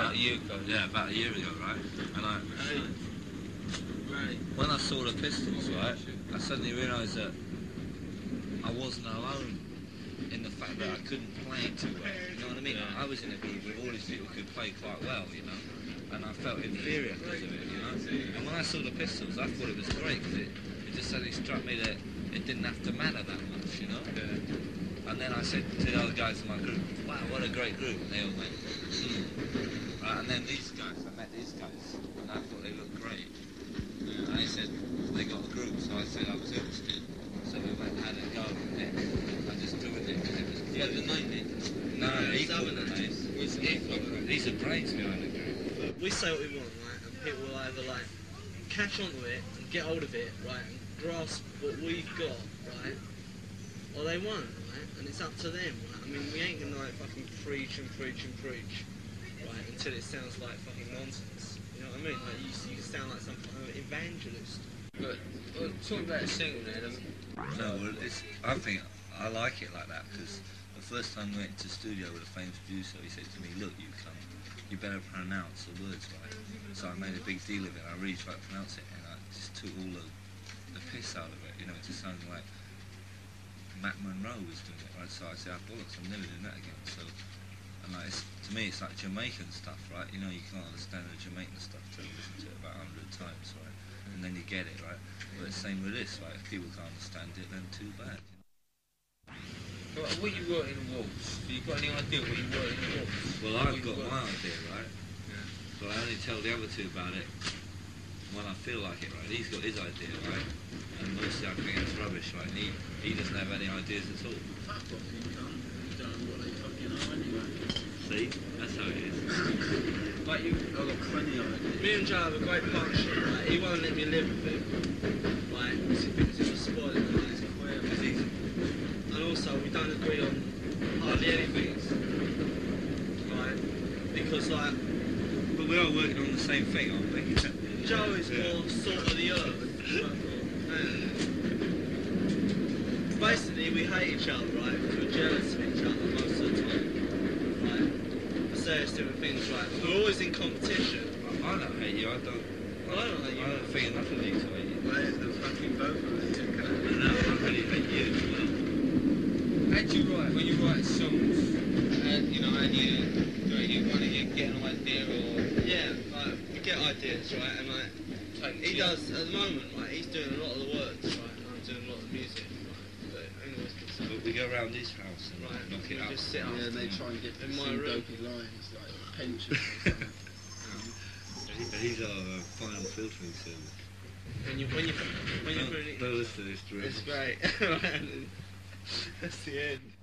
about a year ago. Yeah, about a year ago, right? And when I saw the Pistols, right, I suddenly realised that I wasn't alone in the fact that I couldn't play too well. You know what I mean? I was in a group with all these people who could play quite well, you know, and I felt inferior because of it, you know. And when I saw the Pistols, I thought it was great because it just suddenly struck me that it didn't have to matter that much, you know. And then I said to the other guys in my group, wow, what a great group. And they all went, Right, and then these guys, I met these guys, and I thought they looked great. And they said, they got a group, so I said I was interested. So we went and had a go with it. I just doing it because it was... You had the name then? No, he called the name. He's the brains behind the group. We say what we want, right, and people will either, like, catch onto it and get hold of it, right, and grasp what we've got, right, or they won't, right, and it's up to them, right. I mean, we ain't gonna, like, fucking preach, right, until it sounds like fucking nonsense, you know what I mean? Like, you sound like some kind of evangelist. But, talking about a single there, No, well, I think I like it like that because the first time we went to the studio with a famous producer, he said to me, look, you better pronounce the words right. So I made a big deal of it. I really tried to pronounce it, and I just took all the piss out of it. You know, it just sounded like Matt Monroe was doing it, right? So I said, bollocks, I'm never doing that again. So, and like, to me, it's like Jamaican stuff, right? You know, you can't understand the Jamaican stuff till you listen to it about 100 times, right? And then you get it, right? But it's the same with this, right? If people can't understand it, then too bad. What you wrote in the waltz? Have you got any idea what you wrote in the waltz? Well, I've got my idea, right? Yeah. But I only tell the other two about it when I feel like it, right? He's got his idea, right? And mostly I think it's rubbish, right? And he doesn't have any ideas at all. Fuck off, you can't. You don't know what they fucking are anyway. See? That's how it is. Like I've got plenty of ideas. Me and Joe have a great partnership, right? He won't let me live with him, right? Because he thinks it was spoiling, right? And also, we don't agree on hardly anything, right? Because, like... But we are working on the same thing, aren't we? Joe is more salt of the earth. Basically, we hate each other, right? Because we're jealous of each other most of the time, right? For various different things, right? We're always in competition. I don't hate you, I don't hate you. I don't think enough of you to hate you. There's the fucking both of us. No, I really hate you as well. How do you write, when you write songs, and you want to get an idea or... Yeah, like, we get ideas, right, and like, he does, at the moment, right, he's doing a lot of the words, right, and I'm doing a lot of the music, right, but anyways, But we go around his house and knock it up. Just sit up. Yeah, and they try and get in some my room. dopey lines, like pension or something. He's our final filtering service. When you Don't listen to this, it's great. That's the end.